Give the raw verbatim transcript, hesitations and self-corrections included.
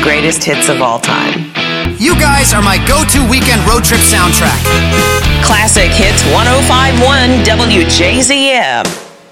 greatest hits of all time. You guys are my go-to weekend road trip soundtrack. Classic Hits one oh five point one W J Z M.